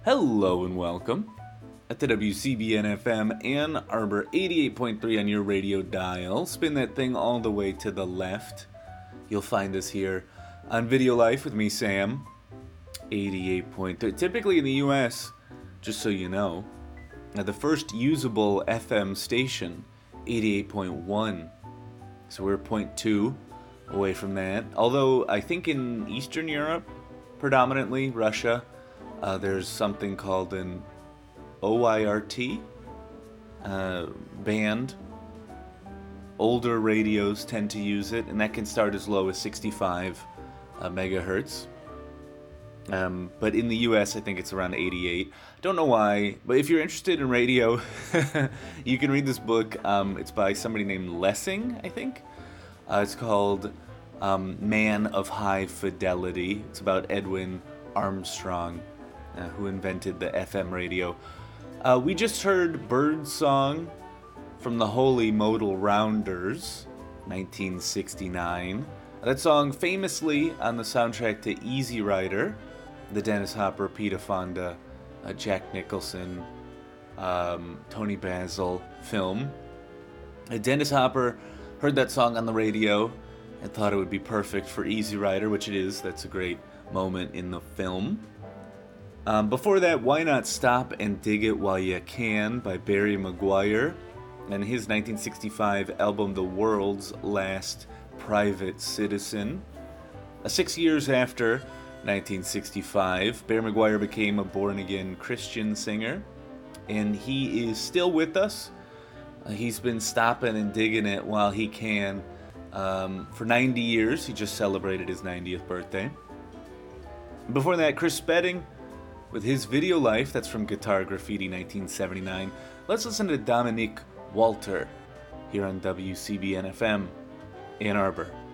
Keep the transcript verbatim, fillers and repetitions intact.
Hello and welcome at the W C B N F M Ann Arbor eighty-eight point three on your radio dial. Spin that thing all the way to the left. You'll find us here on Video Life with me, Sam. eighty-eight point three. Typically in the U S, just so you know, the first usable F M station, eighty-eight point one. So we're zero point two away from that. Although I think in Eastern Europe, predominantly Russia, Uh, there's something called an O I R T uh, band. Older radios tend to use it, and that can start as low as sixty-five uh, megahertz. Um, but in the U S, I think it's around eighty-eight. Don't know why, but if you're interested in radio, you can read this book. Um, it's by somebody named Lessing, I think. Uh, it's called um, Man of High Fidelity. It's about Edwin Armstrong, Uh, who invented the F M radio. Uh, we just heard Birdsong from the Holy Modal Rounders, nineteen sixty-nine. That song famously on the soundtrack to Easy Rider, the Dennis Hopper, Peter Fonda, uh, Jack Nicholson, um, Tony Basil film. Uh, Dennis Hopper heard that song on the radio and thought it would be perfect for Easy Rider, which it is. That's a great moment in the film. Um, before that, Why Not Stop and Dig It While You Can by Barry McGuire and his nineteen sixty-five album The World's Last Private Citizen. Uh, six years after nineteen sixty-five, Barry McGuire became a born-again Christian singer, and he is still with us. Uh, he's been stopping and digging it while he can um, for ninety years. He just celebrated his ninetieth birthday. Before that, Chris Spedding with his Video Life, that's from Guitar Graffiti nineteen seventy-nine. Let's listen to Dominique Walter here on W C B N F M, Ann Arbor.